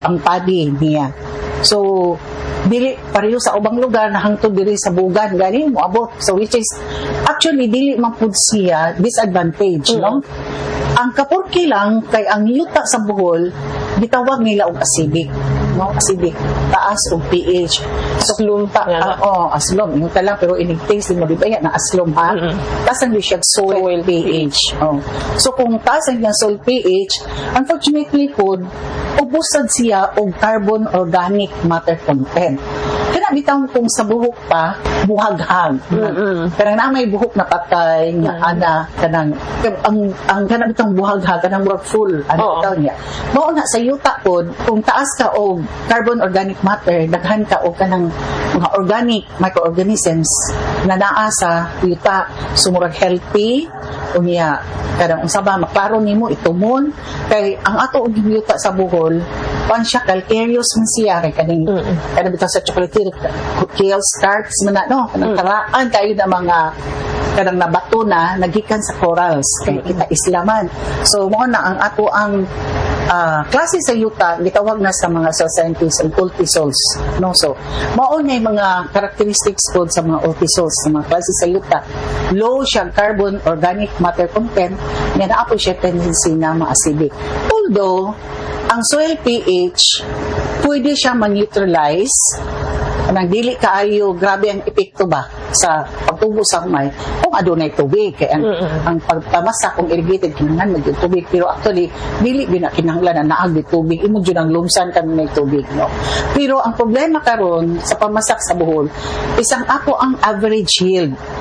ang padi niya. So dili pareho sa ubang lugar na hangtod diri sa bugan gani mo abot, so which is actually dili man pud siya disadvantage, no? Ang kapurki lang kay ang yuta sa Bohol gitawag nila og acidic, no? Acidic, taas og pH. So Aslom pa nga. Aslom yung talang, pero inig-taste mo diba yan na aslom ha. Taas ang siya soil pH. So kung taas ang soil pH, unfortunately po ubusad siya og carbon organic matter content. Kana bitaw kung sa buhok pa buhaghag. Kanang na may buhok na patay nga ana kanang ang kana bitong buhaghag kanang murag full ano bitaw niya. Mao na sa yuta pod kung taas ka og carbon organic matter, daghan ka og kanang mga organic microorganisms na naa sa yuta, sumurag healthy unya kanang unsa ba maklaro nimo itumon kay ang ato og yuta sa Bohol pan siya calcareous man siya kay kaning kada bitaw sa chocolate kale starts man no kanang karaan kayo na mga kanang nabato na nagikan sa corals kay kita islaman. So mo na ang ato ang klase sa yuta gitawag na sa mga soil scientists ang ultisols, no? So mao na mga characteristics pod sa mga ultisols sa mga klase sa yuta. Low siya carbon organic matter content, nga naa po siya tendency na ma-acidic. Although ang soil pH pwede siya ma-neutralize nang dili kaayo grabe ang epekto ba sa pagtubo sa humay kung adunay tubig kay ang pagpamasa kung irrigated kinahanglan mag tubig, pero actually dili kinahanglan na naag di tubig, imo jud ang lumsan kan may tubig, no? Pero ang problema karon sa pamasak sa Bohol isang ako ang average yield